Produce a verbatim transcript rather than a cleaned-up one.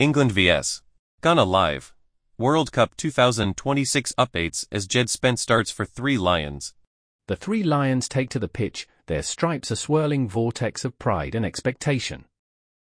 England vs Ghana live. World Cup two thousand twenty-six updates as Jed Spence starts for Three Lions. The Three Lions take to the pitch, their stripes a swirling vortex of pride and expectation.